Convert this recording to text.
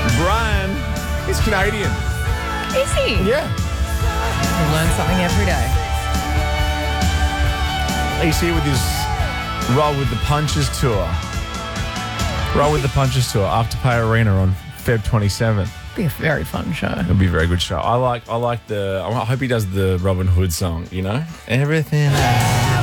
Brian, he's Canadian. Is he? Yeah. We learn something every day. He's here with his Roll with the Punches tour. Roll with the Punches tour, Afterpay Arena on Feb 27th. Be a very fun show. It'll be a very good show. I hope he does the Robin Hood song, you know? Everything I